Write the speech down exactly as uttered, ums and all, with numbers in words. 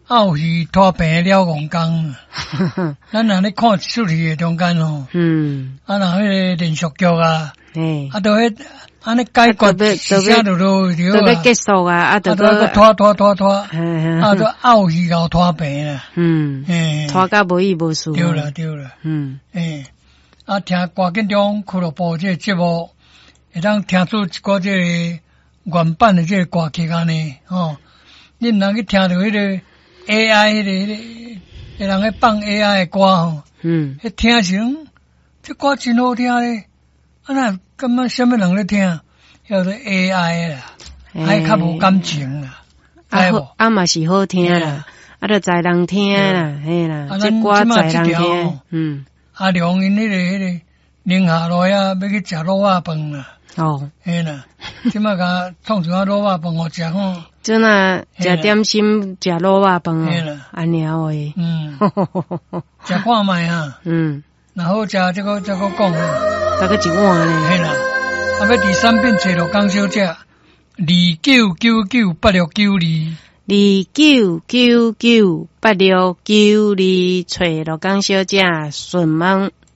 澳鱼拖平了戆工，咱若咧看出去的中间哦，嗯，啊，若迄个连续剧啊，诶，啊，都迄安尼解决时间就都对啊， 都要结束啊，啊，都个拖拖拖拖，啊，都澳鱼搞拖平啦，嗯，诶， 拖到无依无顺， 对啦对啦，嗯，诶，啊，听歌剧中俱乐部这个节目，会当听出一个这个原版的这个歌曲安尼，哦，恁若去听到迄个。A I 迄、那个、迄、那个，人咧放 A I 的歌吼，嗯，迄听时，这歌真好听咧，啊那感觉什么人咧听？叫做 A I 啦，还较无感情啦， 啊好，啊嘛是好听啦，啊都在人听啦，嘿啦，这歌在人听，嗯， 阿良因迄个迄个宁夏来啊，要去食卤肉饭啦。哦，嘿啦，即马甲创一碗卤肉饭互食吼。 真啊，食点心，食卤肉饭哦，安尼啊喂，嗯， 食看卖啊，嗯，然后食这个这个讲， 大概一碗呢， 嘿啦，啊要第三遍找着江小姐，二九九九八六九二， 二九九九八六九二，找着江小姐，顺问。